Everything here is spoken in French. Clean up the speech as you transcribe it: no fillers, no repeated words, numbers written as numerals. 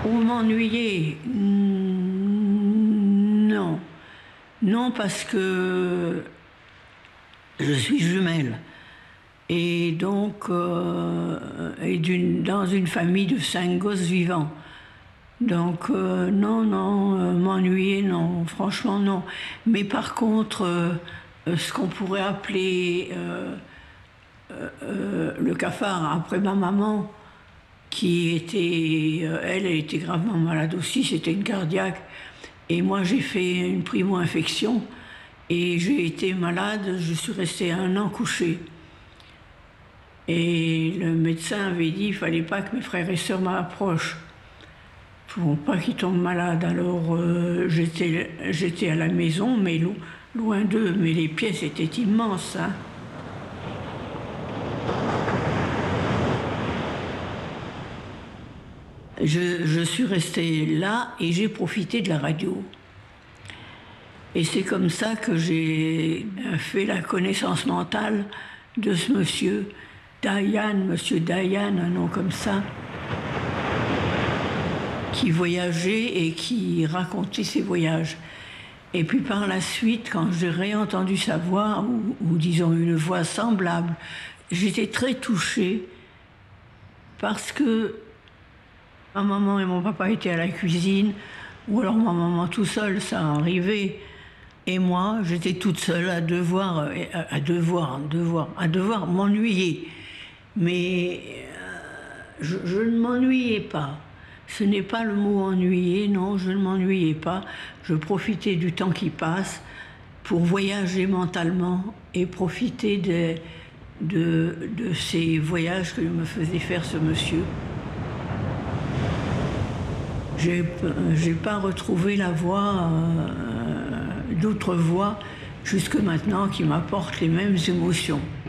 Ou m'ennuyer? Non. Non, parce que je suis jumelle. Et donc, dans une famille de 5 gosses vivants. Donc, non, non, m'ennuyer, non, franchement, non. Mais par contre, ce qu'on pourrait appeler le cafard, après ma maman, qui était, elle était gravement malade aussi, c'était une cardiaque. Et moi, j'ai fait une primo-infection et j'ai été malade, je suis restée 1 an couchée. Et le médecin avait dit qu'il ne fallait pas que mes frères et sœurs m'approchent pour pas qu'ils tombent malades. Alors j'étais à la maison, mais loin d'eux, mais les pièces étaient immenses. Hein. Je suis restée là et j'ai profité de la radio. Et c'est comme ça que j'ai fait la connaissance mentale de ce monsieur Dayan, un nom comme ça, qui voyageait et qui racontait ses voyages. Et puis par la suite, quand j'ai réentendu sa voix, ou disons une voix semblable, j'étais très touchée parce que ma maman et mon papa étaient à la cuisine, ou alors ma maman tout seule, ça arrivait. Et moi, j'étais toute seule à devoir m'ennuyer. Mais je ne m'ennuyais pas. Ce n'est pas le mot ennuyer, non, je ne m'ennuyais pas. Je profitais du temps qui passe pour voyager mentalement et profiter de ces voyages que me faisait faire ce monsieur. J'ai pas retrouvé la voix, d'autres voix jusque maintenant qui m'apportent les mêmes émotions.